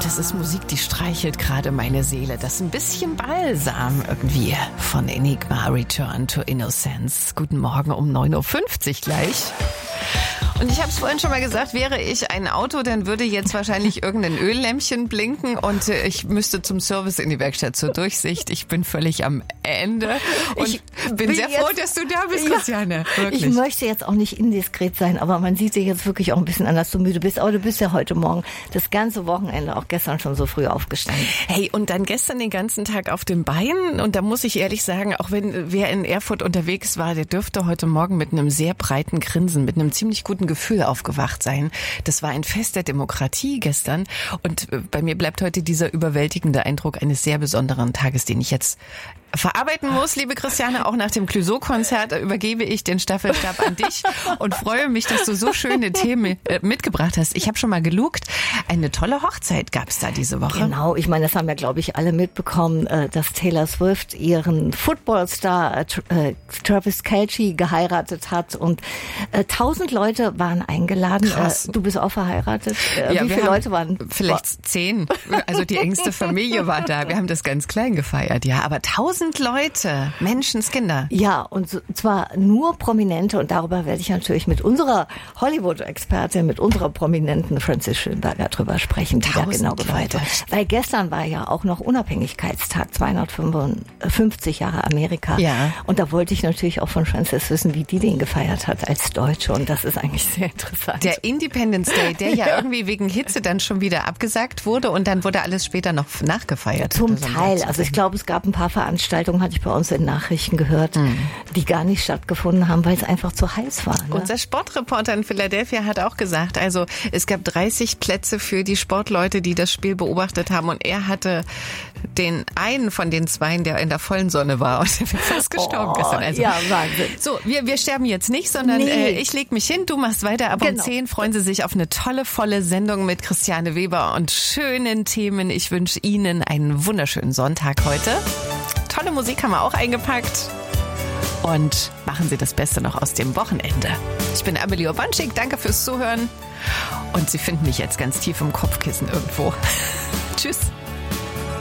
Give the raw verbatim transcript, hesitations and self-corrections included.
das ist Musik, die streichelt gerade meine Seele. Das ist ein bisschen Balsam irgendwie von Enigma, Return to Innocence. Guten Morgen um neun Uhr fünfzig gleich. Und ich habe es vorhin schon mal gesagt, wäre ich ein Auto, dann würde jetzt wahrscheinlich irgendein Öllämpchen blinken und ich müsste zum Service in die Werkstatt zur Durchsicht. Ich bin völlig am Ende und ich bin sehr froh, dass du da bist, Christiane. Wirklich. Ich möchte jetzt auch nicht indiskret sein, aber man sieht dich jetzt wirklich auch ein bisschen an, dass du müde bist. Aber du bist ja heute Morgen das ganze Wochenende, auch gestern schon so früh aufgestanden. Hey, und dann gestern den ganzen Tag auf den Beinen. Und da muss ich ehrlich sagen, auch wenn wer in Erfurt unterwegs war, der dürfte heute Morgen mit einem sehr breiten Grinsen, mit einem ziemlich guten Gefühl aufgewacht sein. Das war ein Fest der Demokratie gestern. Und bei mir bleibt heute dieser überwältigende Eindruck eines sehr besonderen Tages, den ich jetzt verarbeiten muss, liebe Christiane. Auch nach dem Clouseau-Konzert übergebe ich den Staffelstab an dich und freue mich, dass du so schöne Themen mitgebracht hast. Ich habe schon mal gelugt. Eine tolle Hochzeit gab es da diese Woche. Genau, ich meine, das haben ja, glaube ich, alle mitbekommen, dass Taylor Swift ihren Footballstar Travis Kelce geheiratet hat und tausend Leute waren eingeladen. Krass. Du bist auch verheiratet. Ja, Wie viele Leute waren? Vielleicht zehn. Also die engste Familie war da. Wir haben das ganz klein gefeiert, ja. Aber tausend Leute, Menschenskinder. Ja, und zwar nur Prominente und darüber werde ich natürlich mit unserer Hollywood-Expertin, mit unserer prominenten Frances Schönberger drüber sprechen, die da genau gefeiert hat. Weil gestern war ja auch noch Unabhängigkeitstag, zweihundertfünfzig Jahre Amerika. Ja. Und da wollte ich natürlich auch von Frances wissen, wie die den gefeiert hat als Deutsche und das ist eigentlich sehr interessant. Der Independence Day, der ja, ja irgendwie wegen Hitze dann schon wieder abgesagt wurde und dann wurde alles später noch nachgefeiert. Zum Teil, also ich glaube, es gab ein paar Veranstaltungen, hatte ich bei uns in Nachrichten gehört, mhm. die gar nicht stattgefunden haben, weil es einfach zu heiß war. Ne? Unser Sportreporter in Philadelphia hat auch gesagt, also es gab dreißig Plätze für die Sportleute, die das Spiel beobachtet haben und er hatte den einen von den zweien, der in der vollen Sonne war und der ist fast gestorben oh, gestern. Also, ja, Wahnsinn. So, wir, wir sterben jetzt nicht, sondern nee. äh, ich leg mich hin, du machst weiter. Aber genau. um zehn freuen Sie sich auf eine tolle, volle Sendung mit Christiane Weber und schönen Themen. Ich wünsche Ihnen einen wunderschönen Sonntag heute. Tolle Musik haben wir auch eingepackt. Und machen Sie das Beste noch aus dem Wochenende. Ich bin Amelie Urbanschik, danke fürs Zuhören. Und Sie finden mich jetzt ganz tief im Kopfkissen irgendwo. Tschüss.